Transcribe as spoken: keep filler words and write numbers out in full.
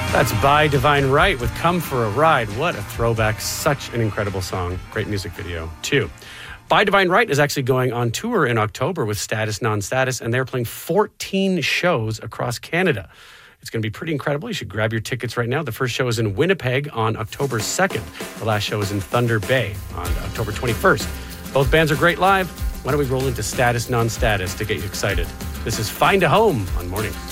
That's By Divine Right with Come for a Ride. What a throwback. Such an incredible song. Great music video, too. By Divine Right is actually going on tour in October with Status Non-Status, and they're playing fourteen shows across Canada. It's going to be pretty incredible. You should grab your tickets right now. The first show is in Winnipeg on October second. The last show is in Thunder Bay on October twenty-first. Both bands are great live. Why don't we roll into Status Non-Status to get you excited? This is Find a Home on Morning.